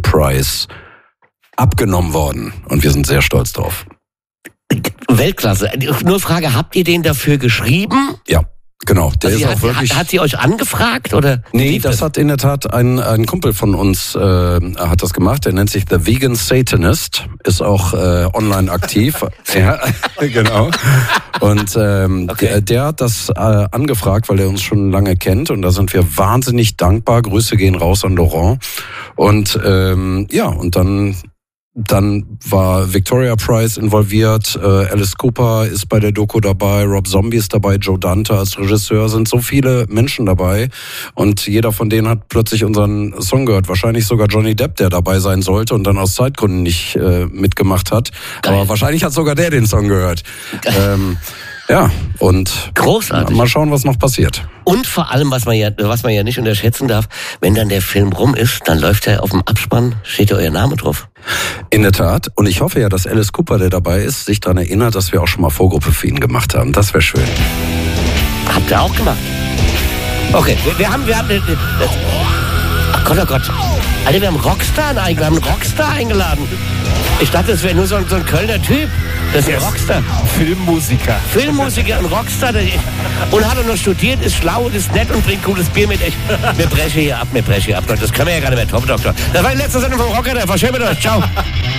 Prize abgenommen worden. Und wir sind sehr stolz drauf. Weltklasse. Nur Frage, habt ihr den dafür geschrieben? Ja. Genau, der also ist auch wirklich. Hat sie euch angefragt oder? Nee, das hat in der Tat ein Kumpel von uns hat das gemacht. Der nennt sich The Vegan Satanist, ist auch online aktiv. Ja, genau. Und okay. der hat das angefragt, weil er uns schon lange kennt. Und da sind wir wahnsinnig dankbar. Grüße gehen raus an Laurent. Und und dann war Victoria Price involviert, Alice Cooper ist bei der Doku dabei, Rob Zombie ist dabei, Joe Dante als Regisseur, sind so viele Menschen dabei und jeder von denen hat plötzlich unseren Song gehört. Wahrscheinlich sogar Johnny Depp, der dabei sein sollte und dann aus Zeitgründen nicht mitgemacht hat. Geil. Aber wahrscheinlich hat sogar der den Song gehört. Ja, und großartig. Mal schauen, was noch passiert. Und vor allem, was man ja nicht unterschätzen darf, wenn dann der Film rum ist, dann läuft ja auf dem Abspann, steht ja euer Name drauf. In der Tat. Und ich hoffe ja, dass Alice Cooper, der dabei ist, sich daran erinnert, dass wir auch schon mal Vorgruppe für ihn gemacht haben. Das wäre schön. Habt ihr auch gemacht? Okay, wir haben ach Gott, oh Gott. Alter, wir haben einen Rockstar eingeladen. Ich dachte, das wäre nur so ein Kölner Typ. Das ist ein Rockstar. Filmmusiker, ein Rockstar. Und hat er noch studiert, ist schlau, ist nett und bringt gutes Bier mit. Wir brechen hier ab. Das können wir ja gar nicht mehr. Top, Doktor. Das war die letzte Sendung vom Rocker. War schön mit euch. Ciao.